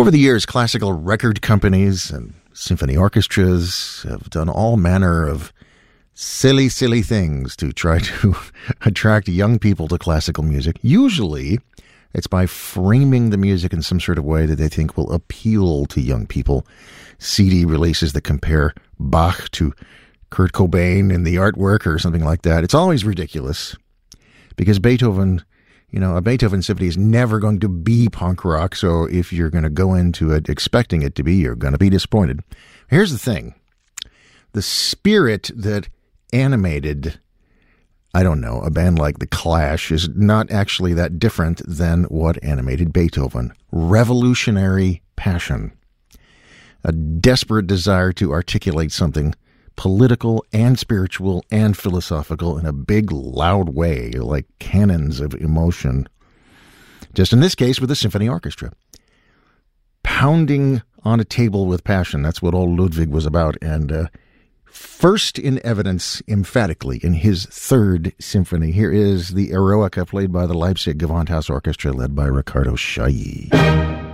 Over the years, classical record companies and symphony orchestras have done all manner of silly things to try to attract young people to classical music. Usually, it's by framing the music in some sort of way that they think will appeal to young people. CD releases that compare Bach to Kurt Cobain in the artwork or something like that. It's always ridiculous because Beethoven, a Beethoven symphony is never going to be punk rock. So if you're going to go into it expecting it to be, you're going to be disappointed. Here's the thing. The spirit that animated, a band like The Clash is not actually that different than what animated Beethoven. Revolutionary passion. A desperate desire to articulate something political and spiritual and philosophical in a big, loud way, like cannons of emotion. Just in this case with a symphony orchestra. Pounding on a table with passion. That's what old Ludwig was about. And first in evidence, emphatically, in his third symphony. Here is the Eroica played by the Leipzig Gewandhaus Orchestra led by Riccardo Chailly.